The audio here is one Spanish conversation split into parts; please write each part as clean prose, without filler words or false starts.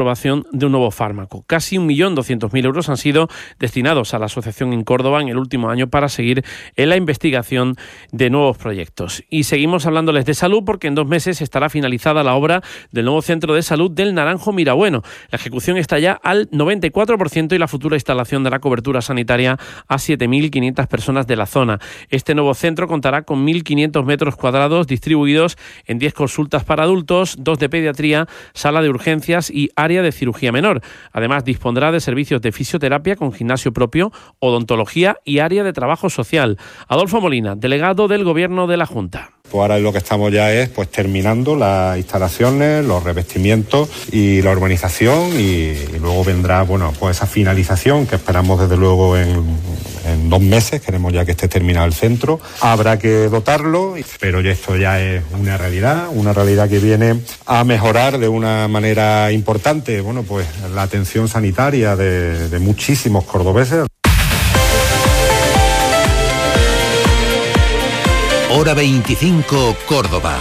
aprobación de un nuevo fármaco. Casi 1.200.000 euros han sido destinados a la asociación en Córdoba en el último año para seguir en la investigación de nuevos proyectos. Y seguimos hablándoles de salud porque en 2 meses estará finalizada la obra del nuevo centro de salud del Naranjo Mirabueno. La ejecución está ya al 94% y la futura instalación dará cobertura sanitaria a 7.500 personas de la zona. Este nuevo centro contará con 1.500 metros cuadrados distribuidos en 10 consultas para adultos, 2 de pediatría, sala de urgencias y área de cirugía menor. Además, dispondrá de servicios de fisioterapia con gimnasio propio, odontología y área de trabajo social. Adolfo Molina, delegado del Gobierno de la Junta. Pues ahora lo que estamos ya es terminando las instalaciones, los revestimientos y la urbanización y luego vendrá pues esa finalización que esperamos desde luego en 2 meses. Queremos ya que esté terminado el centro. Habrá que dotarlo, pero esto ya es una realidad que viene a mejorar de una manera importante pues la atención sanitaria de muchísimos cordobeses. Hora 25, Córdoba.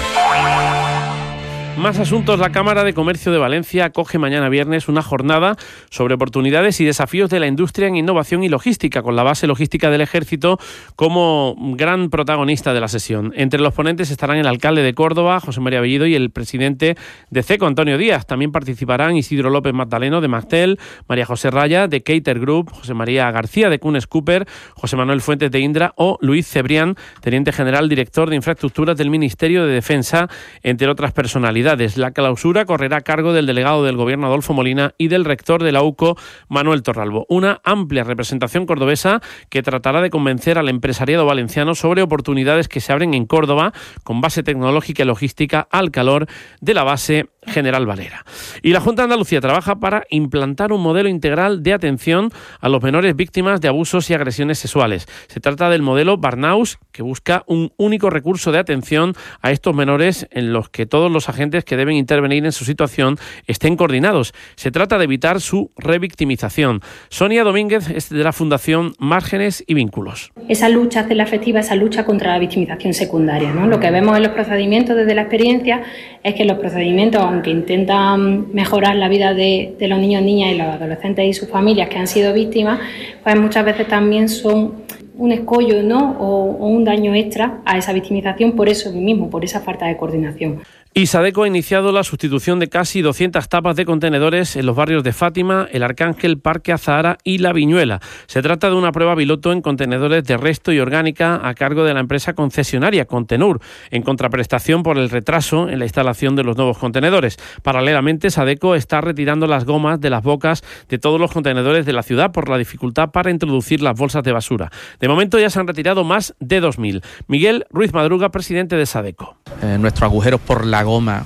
Más asuntos. La Cámara de Comercio de Valencia acoge mañana viernes una jornada sobre oportunidades y desafíos de la industria en innovación y logística, con la base logística del Ejército como gran protagonista de la sesión. Entre los ponentes estarán el alcalde de Córdoba, José María Bellido, y el presidente de CECO, Antonio Díaz. También participarán Isidro López Magdaleno, de Mactel, María José Raya, de Cater Group, José María García, de Cunes Cooper, José Manuel Fuentes, de Indra, o Luis Cebrián, teniente general director de infraestructuras del Ministerio de Defensa, entre otras personalidades. La clausura correrá a cargo del delegado del Gobierno, Adolfo Molina, y del rector de la UCO, Manuel Torralbo. Una amplia representación cordobesa que tratará de convencer al empresariado valenciano sobre oportunidades que se abren en Córdoba con base tecnológica y logística al calor de la base General Valera. Y la Junta de Andalucía trabaja para implantar un modelo integral de atención a los menores víctimas de abusos y agresiones sexuales. Se trata del modelo Barnaus, que busca un único recurso de atención a estos menores en los que todos los agentes que deben intervenir en su situación estén coordinados. Se trata de evitar su revictimización. Sonia Domínguez es de la Fundación Márgenes y Vínculos. Esa lucha, hacerla efectiva, esa lucha contra la victimización secundaria, ¿no? Lo que vemos en los procedimientos desde la experiencia es que los procedimientos, aunque intentan mejorar la vida de los niños, niñas y los adolescentes y sus familias que han sido víctimas, pues muchas veces también son un escollo, ¿no? o un daño extra a esa victimización por eso mismo, por esa falta de coordinación. Y Sadeco ha iniciado la sustitución de casi 200 tapas de contenedores en los barrios de Fátima, El Arcángel, Parque Azahara y La Viñuela. Se trata de una prueba piloto en contenedores de resto y orgánica a cargo de la empresa concesionaria Contenur, en contraprestación por el retraso en la instalación de los nuevos contenedores. Paralelamente, Sadeco está retirando las gomas de las bocas de todos los contenedores de la ciudad por la dificultad para introducir las bolsas de basura. De momento ya se han retirado más de 2.000. Miguel Ruiz Madruga, presidente de Sadeco. Nuestros agujeros por la goma,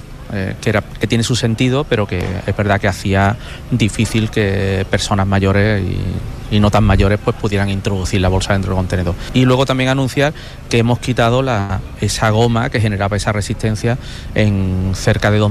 que tiene su sentido, pero que es verdad que hacía difícil que personas mayores y no tan mayores pues pudieran introducir la bolsa dentro del contenedor. Y luego también anunciar que hemos quitado esa goma que generaba esa resistencia en cerca de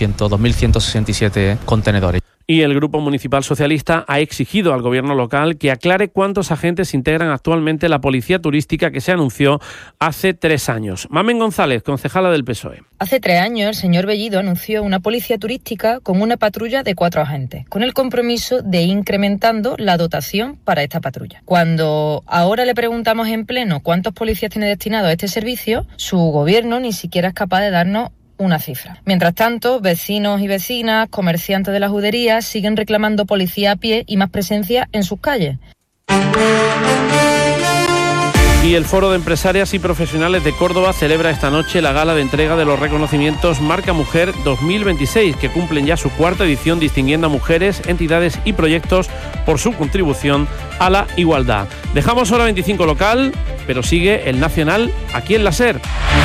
2.167 contenedores. Y el Grupo Municipal Socialista ha exigido al Gobierno local que aclare cuántos agentes integran actualmente la policía turística que se anunció hace 3 años. Mamen González, concejala del PSOE. Hace 3 años el señor Bellido anunció una policía turística con una patrulla de 4 agentes, con el compromiso de ir incrementando la dotación para esta patrulla. Cuando ahora le preguntamos en pleno cuántos policías tiene destinados a este servicio, su Gobierno ni siquiera es capaz de darnos una cifra. Mientras tanto, vecinos y vecinas, comerciantes de la judería siguen reclamando policía a pie y más presencia en sus calles. Y el Foro de Empresarias y Profesionales de Córdoba celebra esta noche la gala de entrega de los reconocimientos Marca Mujer 2026, que cumplen ya su 4ª edición, distinguiendo a mujeres, entidades y proyectos por su contribución a la igualdad. Dejamos Hora 25 local, pero sigue el nacional aquí en la SER.